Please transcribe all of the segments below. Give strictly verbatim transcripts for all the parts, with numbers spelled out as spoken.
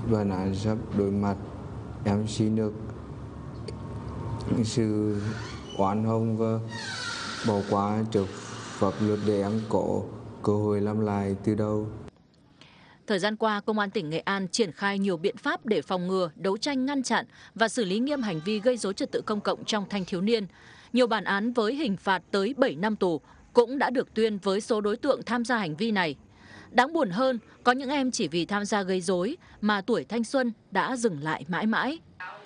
bản án sắp đối mặt, em xin được sự oán hồng và bỏ qua trước pháp luật để em có cơ hội làm lại từ đầu. Thời gian qua, Công an tỉnh Nghệ An triển khai nhiều biện pháp để phòng ngừa, đấu tranh ngăn chặn và xử lý nghiêm hành vi gây rối trật tự công cộng trong thanh thiếu niên. Nhiều bản án với hình phạt tới bảy năm tù cũng đã được tuyên với số đối tượng tham gia hành vi này. Đáng buồn hơn, có những em chỉ vì tham gia gây rối mà tuổi thanh xuân đã dừng lại mãi mãi.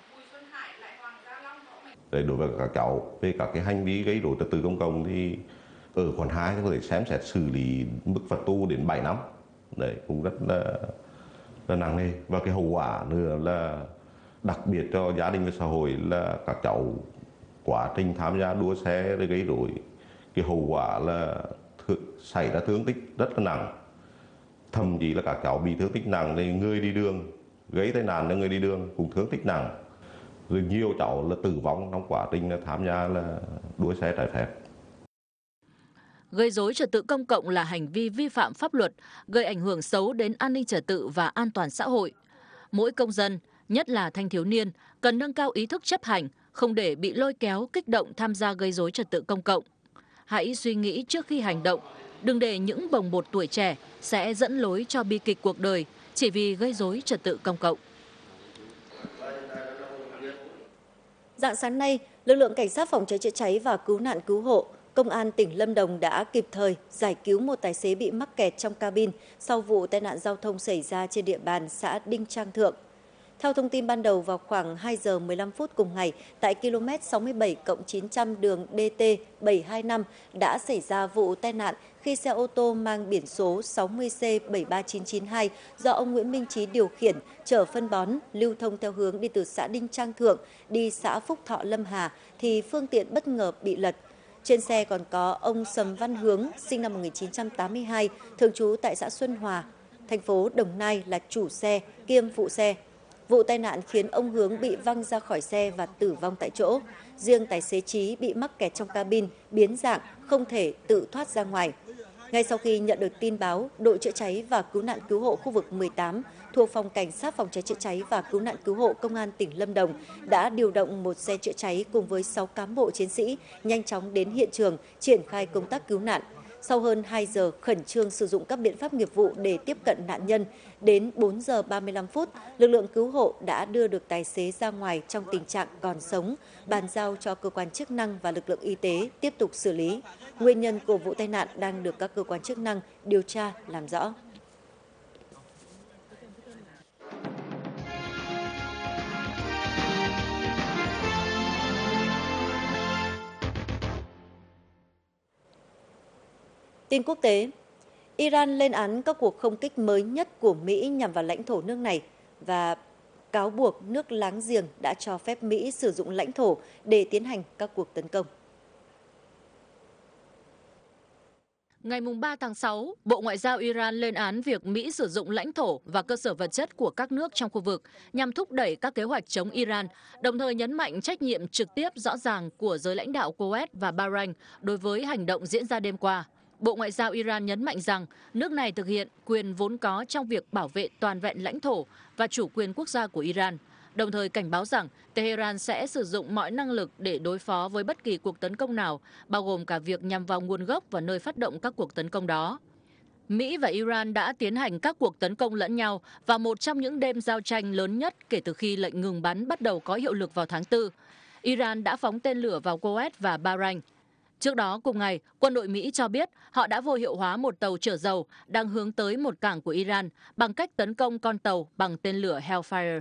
Đối với các cháu về các cái hành vi gây rối trật tự công cộng thì ở khoản hai có thể xem xét xử lý mức phạt tù đến bảy năm. Đấy cũng rất là, là nặng nề, và cái hậu quả nữa là đặc biệt cho gia đình và xã hội là các cháu quá trình tham gia đua xe để gây rối, cái hậu quả là xảy ra thương tích rất là nặng, thậm chí là các cháu bị thương tích nặng, thì người đi đường gây tai nạn cho người đi đường cũng thương tích nặng, rồi nhiều cháu là tử vong trong quá trình là tham gia là đua xe trái phép. Gây rối trật tự công cộng là hành vi vi phạm pháp luật, gây ảnh hưởng xấu đến an ninh trật tự và an toàn xã hội. Mỗi công dân, nhất là thanh thiếu niên, cần nâng cao ý thức chấp hành, không để bị lôi kéo, kích động tham gia gây rối trật tự công cộng. Hãy suy nghĩ trước khi hành động, đừng để những bồng bột tuổi trẻ sẽ dẫn lối cho bi kịch cuộc đời chỉ vì gây rối trật tự công cộng. Rạng sáng nay, lực lượng cảnh sát phòng cháy chữa cháy và cứu nạn cứu hộ, Công an tỉnh Lâm Đồng đã kịp thời giải cứu một tài xế bị mắc kẹt trong cabin sau vụ tai nạn giao thông xảy ra trên địa bàn xã Đinh Trang Thượng. Theo thông tin ban đầu, vào khoảng hai giờ mười lăm phút cùng ngày, tại km sáu mươi bảy cộng chín trăm đường D T bảy hai năm đã xảy ra vụ tai nạn khi xe ô tô mang biển số sáu mươi C bảy ba chín chín hai do ông Nguyễn Minh Trí điều khiển chở phân bón lưu thông theo hướng đi từ xã Đinh Trang Thượng đi xã Phúc Thọ Lâm Hà thì phương tiện bất ngờ bị lật. Trên xe còn có ông Sầm Văn Hướng, sinh năm một nghìn chín trăm tám mươi hai, thường trú tại xã Xuân Hòa, thành phố Đồng Nai là chủ xe kiêm phụ xe. Vụ tai nạn khiến ông Hướng bị văng ra khỏi xe và tử vong tại chỗ. Riêng tài xế Trí bị mắc kẹt trong cabin, biến dạng, không thể tự thoát ra ngoài. Ngay sau khi nhận được tin báo, đội chữa cháy và cứu nạn cứu hộ khu vực mười tám thuộc Phòng Cảnh sát Phòng cháy chữa cháy và Cứu nạn cứu hộ Công an tỉnh Lâm Đồng đã điều động một xe chữa cháy cùng với sáu cán bộ chiến sĩ nhanh chóng đến hiện trường triển khai công tác cứu nạn. Sau hơn hai giờ khẩn trương sử dụng các biện pháp nghiệp vụ để tiếp cận nạn nhân, đến bốn giờ ba mươi lăm phút, lực lượng cứu hộ đã đưa được tài xế ra ngoài trong tình trạng còn sống, bàn giao cho cơ quan chức năng và lực lượng y tế tiếp tục xử lý. Nguyên nhân của vụ tai nạn đang được các cơ quan chức năng điều tra làm rõ. Tin quốc tế, Iran lên án các cuộc không kích mới nhất của Mỹ nhằm vào lãnh thổ nước này và cáo buộc nước láng giềng đã cho phép Mỹ sử dụng lãnh thổ để tiến hành các cuộc tấn công. Ngày ba tháng sáu, Bộ Ngoại giao Iran lên án việc Mỹ sử dụng lãnh thổ và cơ sở vật chất của các nước trong khu vực nhằm thúc đẩy các kế hoạch chống Iran, đồng thời nhấn mạnh trách nhiệm trực tiếp rõ ràng của giới lãnh đạo Kuwait và Bahrain đối với hành động diễn ra đêm qua. Bộ Ngoại giao Iran nhấn mạnh rằng nước này thực hiện quyền vốn có trong việc bảo vệ toàn vẹn lãnh thổ và chủ quyền quốc gia của Iran, đồng thời cảnh báo rằng Tehran sẽ sử dụng mọi năng lực để đối phó với bất kỳ cuộc tấn công nào, bao gồm cả việc nhằm vào nguồn gốc và nơi phát động các cuộc tấn công đó. Mỹ và Iran đã tiến hành các cuộc tấn công lẫn nhau vào một trong những đêm giao tranh lớn nhất kể từ khi lệnh ngừng bắn bắt đầu có hiệu lực vào tháng tư. Iran đã phóng tên lửa vào Kuwait và Bahrain. Trước đó cùng ngày, quân đội Mỹ cho biết họ đã vô hiệu hóa một tàu chở dầu đang hướng tới một cảng của Iran bằng cách tấn công con tàu bằng tên lửa Hellfire.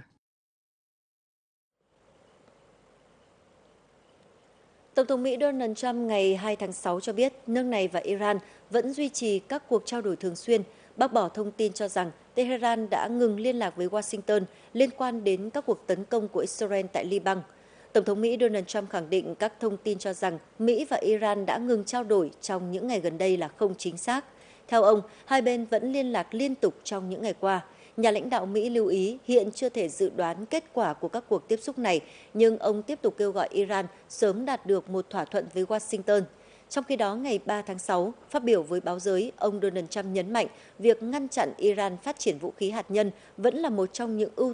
Tổng thống Mỹ Donald Trump ngày hai tháng sáu cho biết nước này và Iran vẫn duy trì các cuộc trao đổi thường xuyên, bác bỏ thông tin cho rằng Tehran đã ngừng liên lạc với Washington liên quan đến các cuộc tấn công của Israel tại Liban. Tổng thống Mỹ Donald Trump khẳng định các thông tin cho rằng Mỹ và Iran đã ngừng trao đổi trong những ngày gần đây là không chính xác. Theo ông, hai bên vẫn liên lạc liên tục trong những ngày qua. Nhà lãnh đạo Mỹ lưu ý hiện chưa thể dự đoán kết quả của các cuộc tiếp xúc này, nhưng ông tiếp tục kêu gọi Iran sớm đạt được một thỏa thuận với Washington. Trong khi đó, ngày ba tháng sáu, phát biểu với báo giới, ông Donald Trump nhấn mạnh việc ngăn chặn Iran phát triển vũ khí hạt nhân vẫn là một trong những ưu